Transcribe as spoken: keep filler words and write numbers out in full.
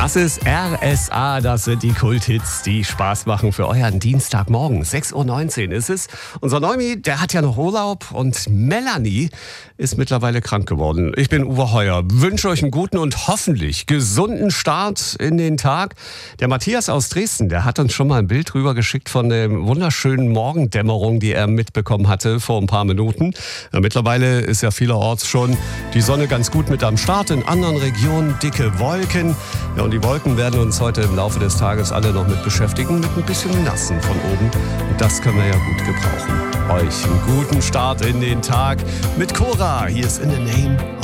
Das ist R S A, das sind die Kulthits, die Spaß machen für euren Dienstagmorgen. sechs Uhr neunzehn ist es. Unser Neumi, der hat ja noch Urlaub und Melanie ist mittlerweile krank geworden. Ich bin Uwe Heuer, wünsche euch einen guten und hoffentlich gesunden Start in den Tag. Der Matthias aus Dresden, der hat uns schon mal ein Bild rübergeschickt von der wunderschönen Morgendämmerung, die er mitbekommen hatte vor ein paar Minuten. Ja, mittlerweile ist ja vielerorts schon die Sonne ganz gut mit am Start, in anderen Regionen dicke Wolken. Ja, und die Wolken werden uns heute im Laufe des Tages alle noch mit beschäftigen, mit ein bisschen Nassen von oben. Und das können wir ja gut gebrauchen. Euch einen guten Start in den Tag mit Cora. Hier ist In the Name